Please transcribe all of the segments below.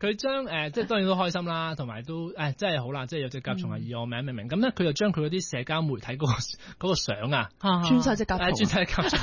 佢將即係當然都開心啦，同埋都真係好啦，即係有隻甲蟲係以我名命名。咁咧佢就將佢嗰啲社交媒體嗰個相啊， 轉晒隻甲蟲， 轉晒隻甲蟲。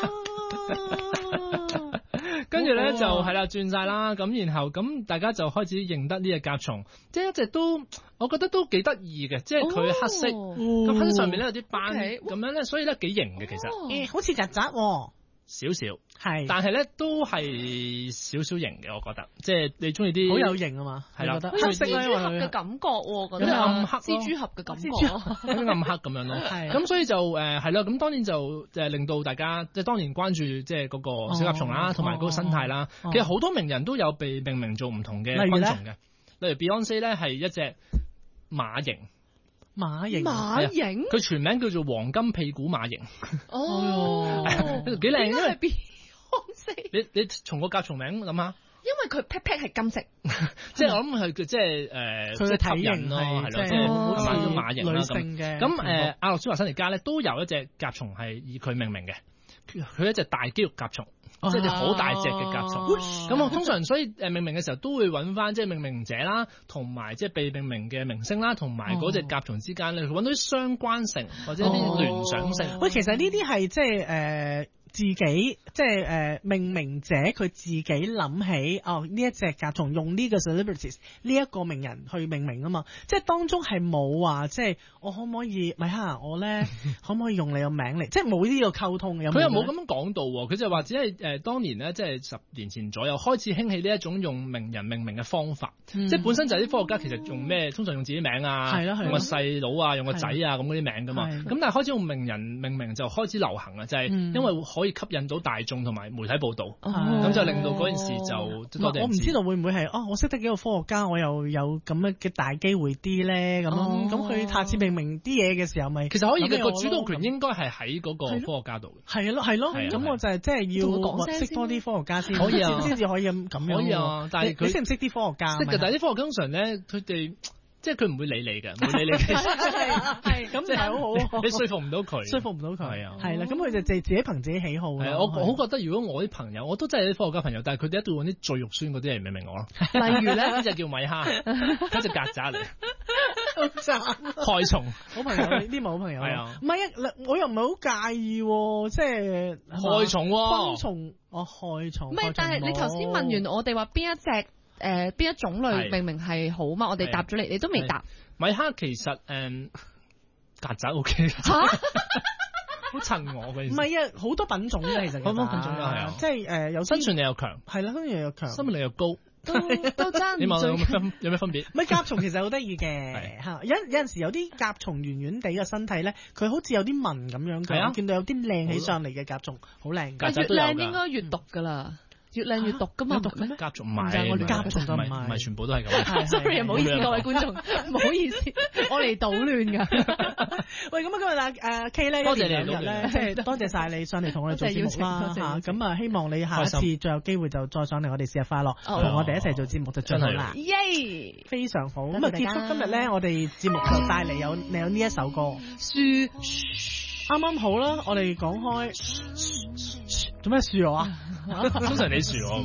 跟住咧就係啦，轉晒啦，咁然後咁大家就開始認得呢隻甲蟲，即係一直都我覺得都幾得意嘅，即係佢黑色，咁黑色上面咧有啲斑咁樣咧，所以咧幾型嘅其實， 好似曱甴。 少少係，但係咧都係少少型嘅，我覺得，即係你中意啲好有型啊嘛，係啦， 黑色蜘蛛俠嘅感覺喎，覺得暗黑蜘蛛俠嘅感覺， 有啲暗黑咁樣咯，咁所以就係啦，咁當然就令到大家即係當然關注即係嗰個小甲蟲啦，同埋嗰個生態啦。其實好多名人都有被命名做唔同嘅昆蟲嘅，例如 Beyonce 咧係一隻馬型。 馬型， 佢全名叫做黃金屁股馬型。 哦， 幾靚，因為 Beyonce。 你從個甲蟲名諗下， 因為佢 pat pat 係金色， 即係我諗係即係佢嘅體型咯，係咯，即係好似馬型啦咁。 咁阿諾舒華辛力加咧都有一隻甲蟲係以佢命名嘅，佢一隻大肌肉甲蟲。即係好大隻嘅甲蟲，咁我通常所以命名嘅時候都會揾翻即係命名者啦，同埋即係被命名嘅明星啦，同埋嗰隻甲蟲之間咧，揾到啲相關性或者啲聯想性。 喂，其實呢啲係即係自己即係命名者佢自己諗起呢一隻甲蟲用呢個 celebrities 呢一個名人去命名啊嘛，即係當中係冇話即係我可唔可以咪嚇我咧可唔可以用你個名嚟，即係冇呢個溝通嘅。 佢又冇咁樣講到喎，佢就話只係當年咧即係10年前左右開始興起呢一種用名人命名嘅方法，即係本身就係啲科學家其實用咩通常用自己名啊，用個細佬啊，用個仔啊咁嗰啲名噶嘛，咁但係開始用名人命名就開始流行啦，就係因為可以吸引到大眾同埋媒體報導，咁就令到嗰件事就多啲人知。 我唔知道會唔會係我識得幾個科學家，我又有咁樣嘅大機會啲咧，咁佢下次命名啲嘢嘅時候咪其實可以嘅，個主導權應該係喺嗰個科學家度嘅。 係咯，咁我就係即係要識多啲科學家先， 可以啊， 先至可以咁樣。 可以啊，但係佢識唔識啲科學家？ 識嘅，但係啲科學家通常咧，佢哋。即係佢唔會理你嘅，唔會理你嘅。 係咁就係好好。 你說服唔到佢， 係啊，係啦。咁佢就自己憑自己喜好。係我好覺得，如果我啲朋友，我都真係啲科學家朋友，但係佢哋一定要揾啲最肉酸嗰啲嚟命名我咯。 例如咧， 呢隻叫米哈，一隻曱甴嚟，害蟲。 好朋友，呢啲冇好朋友。係啊，唔係我又唔係好介意，即係害蟲。 昆蟲，害蟲。 唔係，但係你頭先問完我哋話邊一隻？邊一種類命名係好嘛？我哋答咗你都未答。 米哈其實曱甴 OK 嚇， 好襯我嘅。 唔係啊，好多品種嘅其實。好多品種㗎係啊，即係有生存力又強， 係啦，生存力又強， 生命力又高， 都爭。 你問有咩分別？ 咪甲蟲其實好得意嘅嚇，有陣時有啲甲蟲圓圓地嘅身體咧，佢好似有啲紋咁樣嘅。我見到有啲靚起上嚟嘅甲蟲，好靚。 曱甴都有㗎。 越靚應該越毒㗎啦。越靚越毒噶嘛？ 甲蟲唔係，我哋甲蟲就唔係全部都係咁。 Sorry， 唔好意思各位觀眾，唔好意思，我嚟搗亂噶。 喂，咁今日K 咧， 多謝你咧，即係多謝晒你上嚟同我哋做節目啦嚇。咁啊，希望你下一次再有機會就再上嚟我哋試下快樂，同我哋一齊做節目就最好啦。 耶， 非常好。咁啊，結束今日咧，我哋節目就帶嚟有呢一首歌。 樹啱啱好啦，我哋講開做咩樹我啊？ 通常你樹我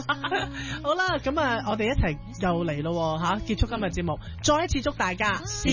好啦，咁啊，我哋一齊又嚟咯嚇，結束今日節目，再一次祝大家